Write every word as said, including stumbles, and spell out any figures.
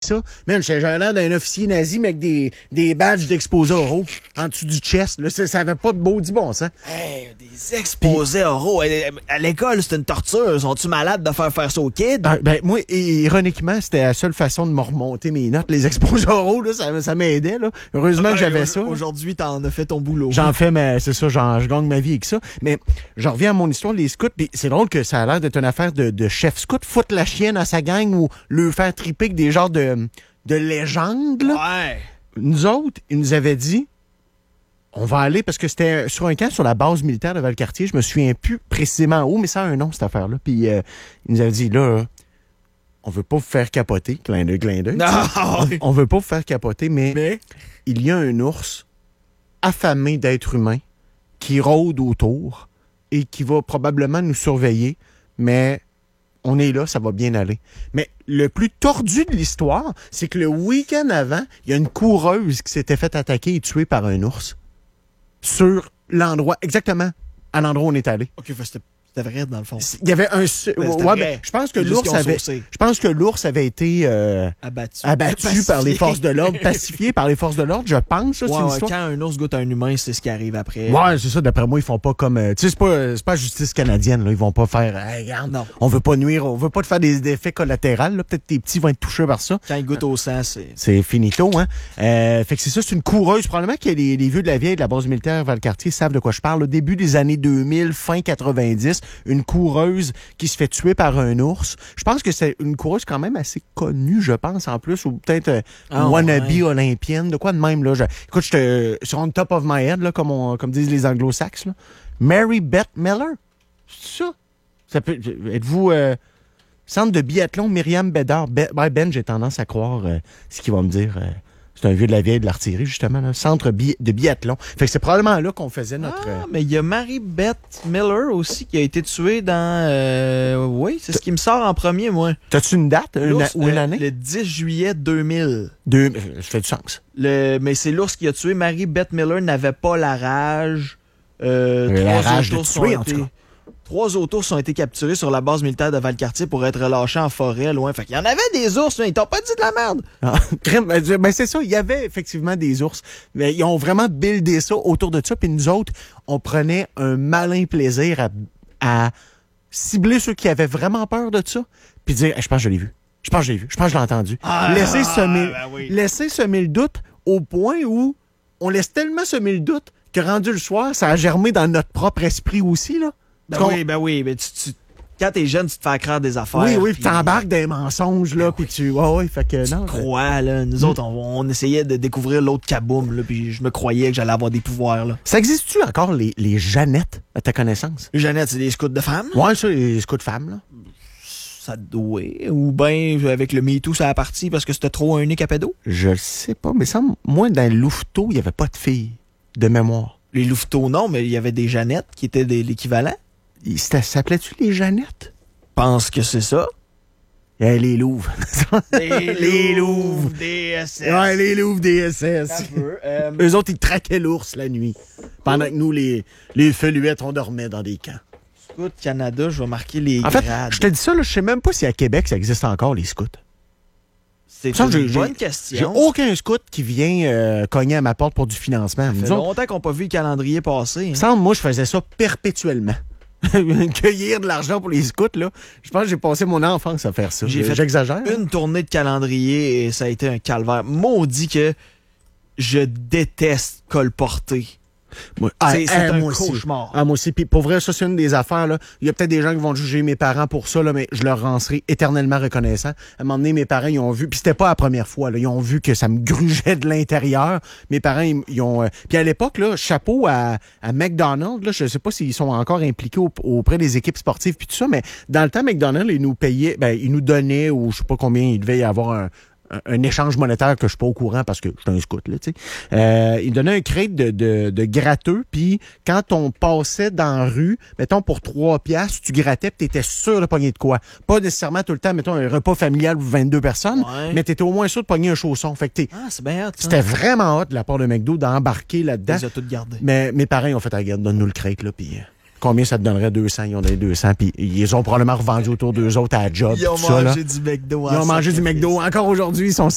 ça. Man, j'ai l'air d'un officier nazi, mais avec des, des badges d'exposés oraux en dessous du chest. Là, ça, ça avait pas de beau du bon sens. Hey, des exposés oraux. À l'école, c'est une torture. Sont-tu malades de faire faire ça aux kids? Ben, ben, moi, ironiquement, c'était la seule façon de me remonter mes notes. Les exposés oraux, là, ça, ça m'aidait. Là. Heureusement que j'avais ça. Aujourd'hui, t'en as fait ton boulot. J'en fais, mais c'est ça, j'en, je gagne ma vie avec ça. Mais je reviens à mon histoire des scouts. Pis c'est drôle que ça a l'air d'être une affaire de, de chef scout. Foutre la chienne à sa gang ou le faire triper avec des genres de, de légendes. Là. Ouais. Nous autres, ils nous avaient dit, on va aller, parce que c'était sur un camp sur la base militaire de Valcartier. Je me souviens plus précisément où, mais ça a un nom, cette affaire-là. Puis euh, ils nous avaient dit, là, on veut pas vous faire capoter. Clin d'œil, clin d'œil. On, on veut pas vous faire capoter, mais, mais il y a un ours affamé d'êtres humains qui rôde autour et qui va probablement nous surveiller, mais on est là, ça va bien aller. Mais le plus tordu de l'histoire, c'est que le week-end avant, il y a une coureuse qui s'était fait attaquer et tuer par un ours. Sur l'endroit, exactement à l'endroit où on est allé. OK, c'était C'était vrai, dans le fond. Il y avait un... Ben, ouais, ben, je pense que l'ours avait... Je pense que l'ours avait été euh, abattu, abattu pacifié. par les forces de l'ordre, pacifié par les forces de l'ordre, je pense. Ça, ouais, c'est une ouais, histoire. Quand un ours goûte un humain, c'est ce qui arrive après. Ouais, c'est ça. D'après moi, ils font pas comme... Euh, tu sais, c'est pas, c'est pas justice canadienne. Là. Ils vont pas faire... Hey, regarde, non. On veut pas nuire, on veut pas te faire des effets collatéraux. Là. Peut-être tes petits vont être touchés par ça. Quand ils goûtent au sang, c'est... C'est finito, hein. Euh, fait que c'est ça, c'est une coureuse. Probablement que les, les vieux de la vieille de la base militaire Valcartier savent de quoi je parle. Au début des années deux mille, fin quatre-vingt-dix, une coureuse qui se fait tuer par un ours. Je pense que c'est une coureuse quand même assez connue, je pense, en plus, ou peut-être euh, oh, wannabe ouais. olympienne, de quoi de même, là. Je, écoute, je te... Sur on top of my head, là, comme, on, comme disent les anglo-saxes, là. Mary Beth Miller. C'est ça? ça peut, êtes-vous... Euh, centre de biathlon Myriam Bédard. Ben, ben j'ai tendance à croire euh, ce qu'il va me dire... Euh, c'est un vieux de la vieille de l'artillerie, justement, là. Centre bi- de biathlon. Fait que c'est probablement là qu'on faisait notre... Ah, mais il y a Mary-Beth Miller aussi qui a été tuée dans... Euh, oui, c'est ce qui me sort en premier, moi. T'as-tu une date une, ou une euh, année? Le dix juillet deux mille. Deux, ça fait du sens. Le, mais c'est l'ours qui a tué. Mary-Beth Miller n'avait pas la rage. Euh, la trois rage de autres tuer, ont en tout été- cas. Trois autres ours ont été capturés sur la base militaire de Valcartier pour être relâchés en forêt, loin. Fait qu'il y en avait des ours, là. Ils t'ont pas dit de la merde. Ah, ben c'est ça, il y avait effectivement des ours. Mais ils ont vraiment buildé ça autour de ça. Puis nous autres, on prenait un malin plaisir à, à cibler ceux qui avaient vraiment peur de ça. Puis dire, hey, je pense que je l'ai vu. Je pense que je l'ai vu. Je pense que je l'ai entendu. Ah, laisser, semer, ben oui. laisser semer le doute au point où on laisse tellement semer le doute que rendu le soir, ça a germé dans notre propre esprit aussi, là. Ben Qu'on- oui, ben oui. Ben tu, tu, quand t'es jeune, tu te fais accroire des affaires. Oui, oui, puis puis t'embarques des mensonges, là, puis tu... Ouais, ouais, fait que Tu non. te crois, là. Nous autres, on, on essayait de découvrir l'autre kaboom, là, puis je me croyais que j'allais avoir des pouvoirs, là. Ça existe-tu encore, les, les Jeannettes, à ta connaissance? Jeannette, c'est des scouts de femmes? Ouais, ça, les scouts de femmes, là. Ça doit. Ou bien, avec le MeToo, ça a parti parce que c'était trop un nez à pédo. Je le sais pas, mais ça, moi, dans le louveteau, il n'y avait pas de filles de mémoire. Les louveteaux, non, mais il y avait des Jeannettes qui étaient des- l'équivalent. Il- Ça s'appelait-tu les Jeannettes? Pense que c'est ça. Eh, les louves. Les louves. Des S S. Ouais, les louves des S S. Ça peut, euh, Eux autres, ils traquaient l'ours la nuit. Pendant que nous, les, les feluettes, on dormait dans des camps. Scout Canada, je vais marquer les En fait, grades. je te dis ça, là, je sais même pas si à Québec, ça existe encore, les scouts. C'est Ça, une j'ai- bonne j'ai- question. J'ai aucun scout qui vient euh, cogner à ma porte pour du financement. Ça fait Nous autres, longtemps qu'on n'a pas vu le calendrier passer. il me hein. semble, moi, je faisais ça perpétuellement. Cueillir de l'argent pour les scouts, là. Je pense que j'ai passé mon enfance à faire ça. J'ai fait J'exagère. Une tournée de calendrier et ça a été un calvaire. Maudit que je déteste colporter. Moi, C'est- c'est un moi aussi. cauchemar. Ah, moi aussi. Puis pour vrai, ça, c'est une des affaires. Là. Il y a peut-être des gens qui vont juger mes parents pour ça, là, mais je leur en serai éternellement reconnaissant. À un moment donné, mes parents, ils ont vu, puis c'était pas la première fois, là, ils ont vu que ça me grugeait de l'intérieur. Mes parents, ils, ils ont... euh, Puis à l'époque, là, chapeau à, à McDonald's, là, je sais pas s'ils sont encore impliqués au- auprès des équipes sportives puis tout ça, mais dans le temps, McDonald's, ils nous payaient, ben, ils nous donnaient, ou je sais pas combien, il devait y avoir un... un- un échange monétaire que je suis pas au courant parce que je suis un scout, là, tu sais. Euh, il donnait un crate de, de, de gratteux, puis quand on passait dans la rue, mettons, pour trois piastres, tu grattais, puis t'étais sûr de pogner de quoi. Pas nécessairement tout le temps, mettons, un repas familial pour vingt-deux personnes, Ouais. mais t'étais au moins sûr de pogner un chausson. Fait que t'es- Ah, c'est bien hot, ça. c'était vraiment hot de la part de McDo d'embarquer là-dedans. Ils ont tout gardé. Mais mes parents ils ont fait, ah, regarde, donne-nous le crate, là, puis... euh, combien ça te donnerait? deux cents? Ils ont donné deux cents, puis ils ont probablement revendu autour d'eux autres à la job, Ils ont tout ça, là. mangé du McDo Ils ont en mangé du sacrifice. McDo. Encore aujourd'hui, ils sont